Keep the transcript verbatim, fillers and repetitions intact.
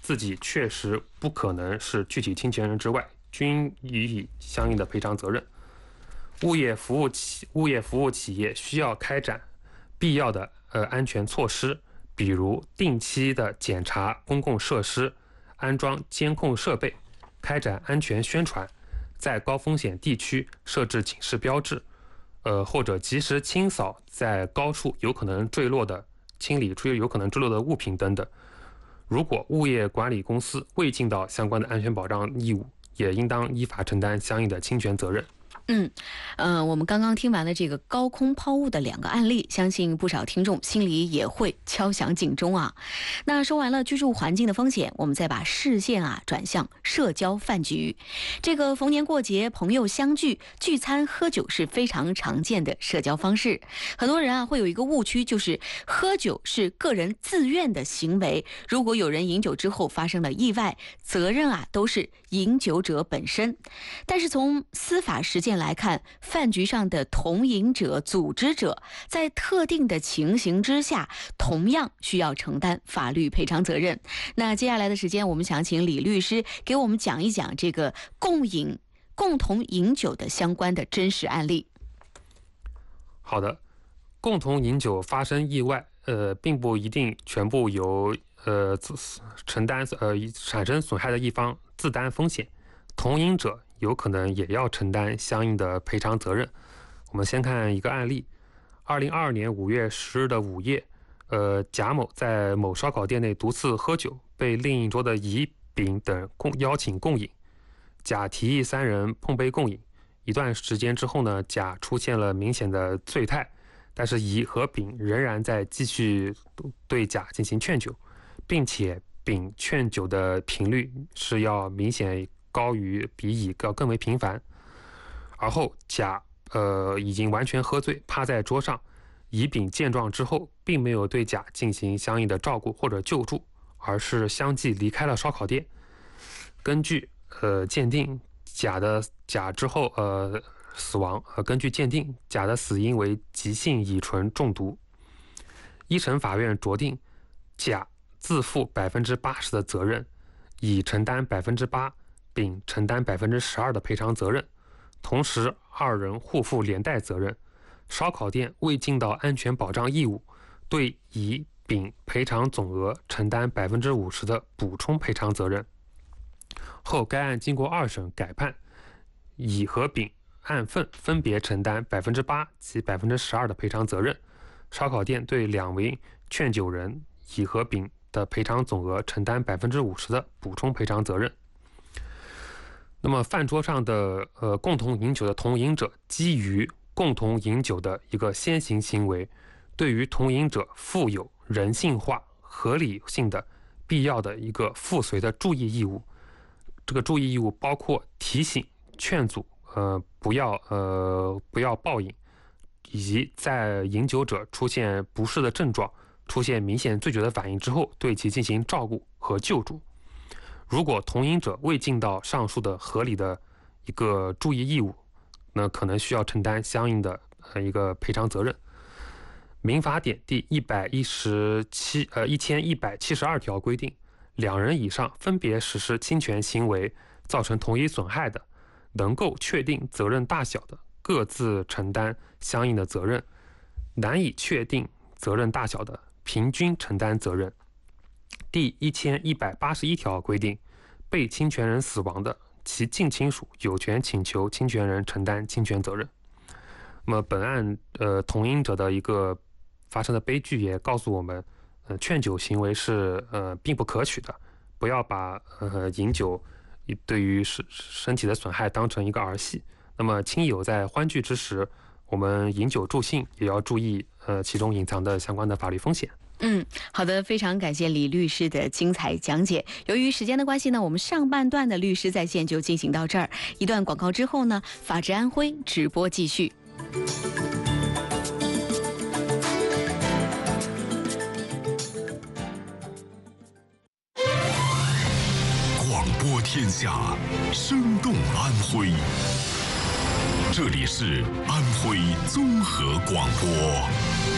自己确实不可能是具体侵权人之外，均予以相应的赔偿责任。物业服务企物业服务企业需要开展必要的呃安全措施，比如定期的检查公共设施，安装监控设备，开展安全宣传，在高风险地区设置警示标志，呃或者及时清扫在高处有可能坠落的清理出有可能坠落的物品等等。如果物业管理公司未尽到相关的安全保障义务，也应当依法承担相应的侵权责任。 嗯，呃，我们刚刚听完了这个高空抛物的两个案例，相信不少听众心里也会敲响警钟啊。那说完了居住环境的风险，我们再把视线啊转向社交饭局。这个逢年过节，朋友相聚聚餐喝酒是非常常见的社交方式。很多人啊会有一个误区，就是喝酒是个人自愿的行为，如果有人饮酒之后发生了意外，责任啊都是饮酒者本身。但是从司法实践来看，饭局上的同饮者、组织者在特定的情形之下，同样需要承担法律赔偿责任。那接下来的时间，我们想请李律师给我们讲一讲这个共饮、共同饮酒的相关的真实案例。 好的，共同饮酒发生意外，呃，并不一定全部由呃承担呃产生损害的一方自担风险，同饮者有可能也要承担相应的赔偿责任。我们先看一个案例：二零二二年五月十日的午夜，呃，贾某在某烧烤店内独自喝酒，被另一桌的乙、丙等共邀请共饮。甲提议三人碰杯共饮，一段时间之后呢，甲出现了明显的醉态，但是乙和丙仍然在继续对甲进行劝酒，并且丙劝酒的频率是要明显高于比乙要更为频繁。而后甲呃已经完全喝醉，趴在桌上，乙丙见状之后，并没有对甲进行相应的照顾或者救助，而是相继离开了烧烤店。根据呃鉴定，甲的甲之后呃死亡，呃根据鉴定，甲的死因为急性乙醇中毒。一审法院酌定，甲自负百分之八十的责任，乙承担百分之八，丙承担百分之十二的赔偿责任，同时二人互负连带责任。烧烤店未尽到安全保障义务，对乙、丙赔偿总额承担百分之五十的补充赔偿责任。后该案经过二审改判，乙和丙按份分别承担百分之八及百分之十二的赔偿责任。烧烤店对两名劝酒人乙和丙的赔偿总额承担百分之五十的补充赔偿责任。那么饭桌上的呃共同饮酒的同饮者，基于共同饮酒的一个先行行为，对于同饮者负有人性化、合理性的必要的一个附随的注意义务。这个注意义务包括提醒、劝阻，呃不要呃不要暴饮，以及在饮酒者出现不适的症状、出现明显醉酒的反应之后，对其进行照顾和救助。如果同饮者未尽到上述的合理的一个注意义务，那可能需要承担相应的呃一个赔偿责任。民法典第一百一十七呃一千一百七十二条规定，两人以上分别实施侵权行为造成同一损害的，能够确定责任大小的，各自承担相应的责任；难以确定责任大小的，平均承担责任。第一千一百八十一条规定，被侵权人死亡的，其近亲属有权请求侵权人承担侵权责任。那么本案呃同饮者的一个发生的悲剧也告诉我们，呃劝酒行为是呃并不可取的，不要把呃饮酒对于身身体的损害当成一个儿戏。那么亲友在欢聚之时，我们饮酒助兴也要注意呃其中隐藏的相关的法律风险。 嗯，好的，非常感谢李律师的精彩讲解。由于时间的关系呢，我们上半段的律师在线就进行到这儿。一段广告之后呢，法治安徽直播继续。 广播天下，生动安徽。这里是安徽综合广播。